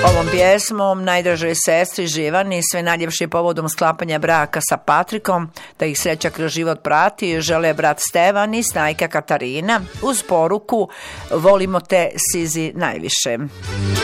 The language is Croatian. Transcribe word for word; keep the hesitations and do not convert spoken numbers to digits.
Ovom pjesmom najdražoj sestri Živani, sve najljepše povodom sklapanja braka sa Patrikom, da ih sreća kroz život prati, žele brat Stevan i snajka Katarina uz poruku volimo te Sizi najviše.